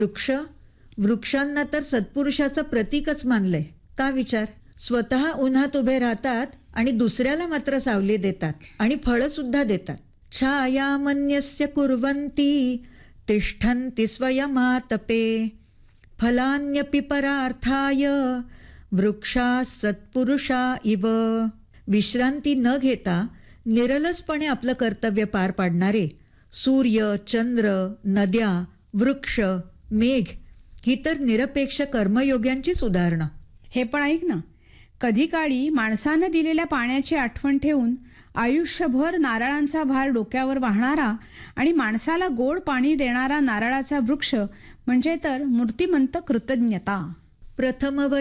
वृक्षांना तर सत्पुरुषाचं प्रतीकच मानलंय. का विचार? स्वतः उन्हात उभे राहतात आणि दुसऱ्याला मात्र सावली देतात आणि फळं सुद्धा देतात. छायामन्यस्य कुर्वन्ति तिष्ठन्ति स्वयमातपे फलान्यपि परार्थाय वृक्षा सत्पुरुषा इव. विश्रांती न घेता निरलसपणे आपलं कर्तव्य पार पाडणारे सूर्य, चंद्र, नद्या, वृक्ष, मेघ ही तर निरपेक्ष कर्मयोग्यांचीच उदाहरणं. हे पण ऐक ना, कधी काळी माणसानं दिलेल्या पाण्याची आठवण ठेवून आयुष्यभर नारळांचा भार डोक्यावर वाहणारा आणि माणसाला गोड पाणी देणारा नारळाचा वृक्ष म्हणजे तर मूर्तिमंत कृतज्ञता. प्रथम